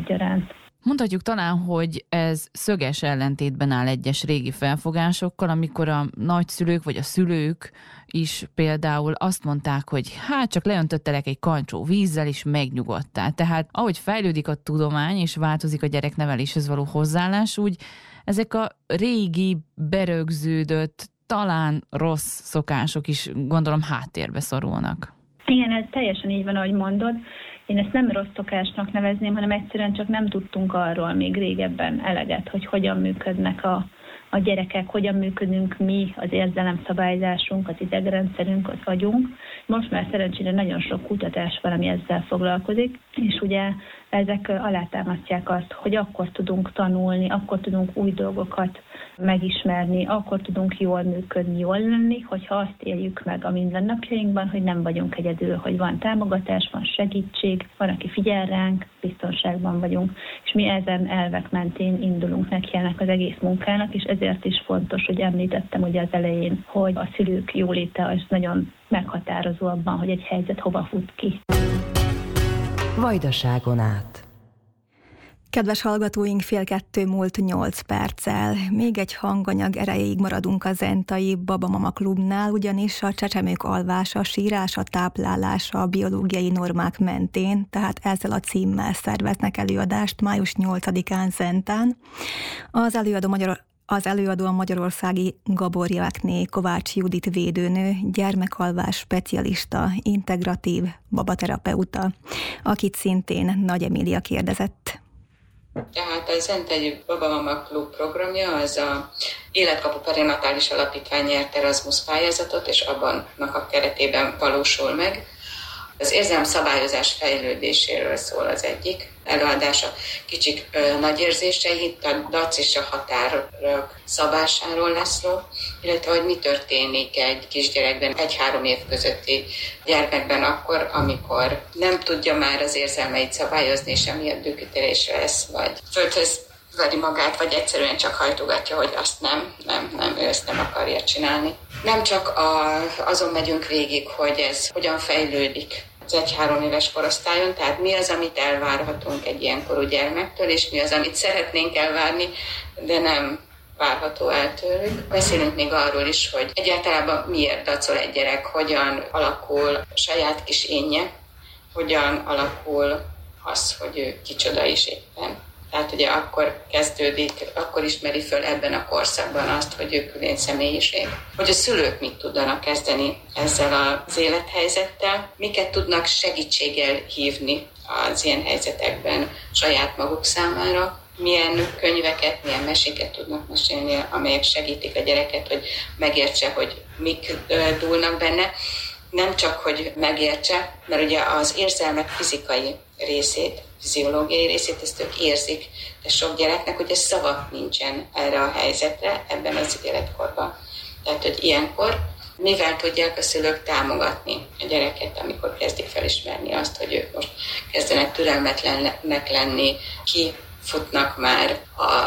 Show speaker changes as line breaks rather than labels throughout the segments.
egyaránt.
Mondhatjuk talán, hogy ez szöges ellentétben áll egyes régi felfogásokkal, amikor a nagyszülők vagy a szülők is például azt mondták, hogy hát csak leöntöttelek egy kancsó vízzel, és megnyugodtál. Tehát ahogy fejlődik a tudomány, és változik a gyerekneveléshez való hozzáállás, úgy ezek a régi, berögződött, talán rossz szokások is, gondolom, háttérbe szorulnak.
Igen, ez teljesen így van, ahogy mondod. Én ezt nem rossz szokásnak nevezném, hanem egyszerűen csak nem tudtunk arról még régebben eleget, hogy hogyan működnek a gyerekek, hogyan működünk mi, az érzelemszabályzásunk, az idegrendszerünk, az agyunk. Most már szerencsére nagyon sok kutatás van, ami ezzel foglalkozik, és ugye ezek alátámasztják azt, hogy akkor tudunk tanulni, akkor tudunk új dolgokat megismerni, akkor tudunk jól működni, jól lenni, hogyha azt éljük meg a mindennapjainkban, hogy nem vagyunk egyedül, hogy van támogatás, van segítség, van, aki figyel ránk, biztonságban vagyunk, és mi ezen elvek mentén indulunk neki ennek az egész munkának, és ezért is fontos, hogy említettem ugye az elején, hogy a szülők jóléte az nagyon meghatározó abban, hogy egy helyzet hova fut ki.
Vajdaságon át.
Kedves hallgatóink, 1:02 perccel. Még egy hanganyag erejéig maradunk a zentai Babamama Klubnál, ugyanis a csecsemők alvása, sírása, táplálása a biológiai normák mentén, tehát ezzel a címmel szerveznek előadást május 8-án Zentán. Az előadó a magyarországi Gaborjákné Kovács Judit védőnő, gyermekalvás specialista, integratív babaterapeuta, akit szintén Nagy Emília kérdezett.
Tehát a Zentai Babamama Klub programja az a Életkapu Perinatális Alapítvány nyert Erasmus pályázatot, és abban a keretében valósul meg. Az érzelmszabályozás fejlődéséről szól az egyik előadása. Kicsit nagy érzései, itt a dac és a határok szabásáról lesz szó, illetve hogy mi történik egy kisgyerekben, 1-3 év közötti gyermekben akkor, amikor nem tudja már az érzelmeit szabályozni, és emiatt dühkütésre lesz, vagy földhöz veri magát, vagy egyszerűen csak hajtogatja, hogy azt nem, ő ezt nem akarja csinálni. Nem csak azon megyünk végig, hogy ez hogyan fejlődik az 1-3 éves korosztályon, tehát mi az, amit elvárhatunk egy ilyen korú gyermektől, és mi az, amit szeretnénk elvárni, de nem várható el tőlük. Beszélünk még arról is, hogy egyáltalán miért dacol egy gyerek, hogyan alakul a saját kis énje, hogyan alakul az, hogy ő kicsoda is éppen. Tehát ugye akkor kezdődik, akkor ismeri föl ebben a korszakban azt, hogy ő külön személyiség. Hogy a szülők mit tudnak kezdeni ezzel az élethelyzettel, miket tudnak segítséggel hívni az ilyen helyzetekben saját maguk számára, milyen könyveket, milyen meséket tudnak mesélni, amelyek segítik a gyereket, hogy megértse, hogy mik dúlnak benne. Nem csak, hogy megértse, mert ugye az érzelmek fizikai részét, fiziológiai részét, ezt ők érzik, de sok gyereknek ugye szava nincsen erre a helyzetre ebben az életkorban. Tehát, hogy ilyenkor mivel tudják a szülők támogatni a gyereket, amikor kezdik felismerni azt, hogy ők most kezdenek türelmetlenek lenni, kifutnak már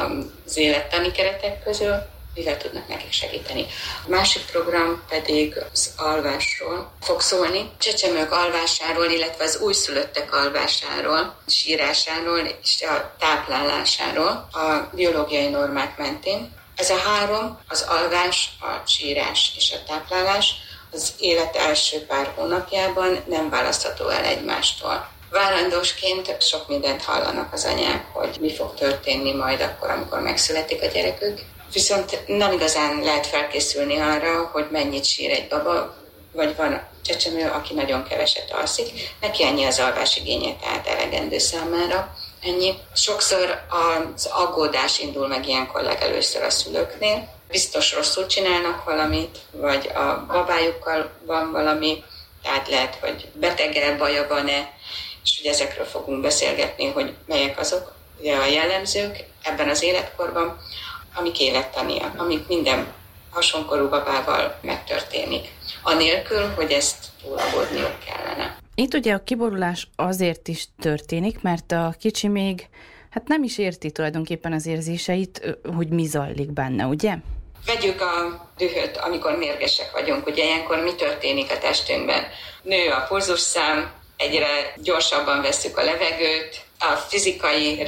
az élettani keretek közül, mivel tudnak nekik segíteni. A másik program pedig az alvásról fog szólni, csecsemők alvásáról, illetve az újszülöttek alvásáról, sírásáról és a táplálásáról a biológiai normák mentén. Ez a 3, az alvás, a sírás és a táplálás az élet első pár hónapjában nem választható el egymástól. Várandósként sok mindent hallanak az anyák, hogy mi fog történni majd akkor, amikor megszületik a gyerekük. Viszont nem igazán lehet felkészülni arra, hogy mennyit sír egy baba, vagy van csecsemő, aki nagyon keveset alszik. Neki ennyi az alvásigénye, tehát elegendő számára. Ennyi. Sokszor az aggódás indul meg ilyenkor legelőször a szülőknél. Biztos rosszul csinálnak valamit, vagy a babájukkal van valami, tehát lehet, hogy beteg-e, baja van-e, és ugye ezekről fogunk beszélgetni, hogy melyek azok ugye a jellemzők ebben az életkorban, amik élettaniak, amik minden hasonkorú babával megtörténik. Anélkül, hogy ezt túlagodniuk kellene.
Itt ugye a kiborulás azért is történik, mert a kicsi még nem is érti tulajdonképpen az érzéseit, hogy mi zajlik benne, ugye?
Vegyük a dühöt, amikor mérgesek vagyunk, ugye ilyenkor mi történik a testünkben? Nő a pulzusszám, egyre gyorsabban vesszük a levegőt, a fizikai